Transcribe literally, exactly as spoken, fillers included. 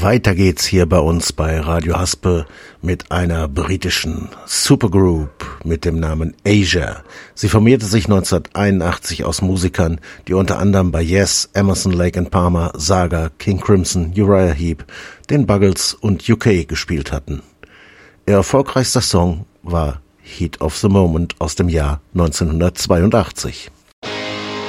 Weiter geht's hier bei uns bei Radio Haspe mit einer britischen Supergroup mit dem Namen Asia. Sie formierte sich neunzehnhunderteinundachtzig aus Musikern, die unter anderem bei Yes, Emerson, Lake and Palmer, Saga, King Crimson, Uriah Heep, den Buggles und U K gespielt hatten. Ihr erfolgreichster Song war Heat of the Moment aus dem Jahr neunzehnhundertzweiundachtzig.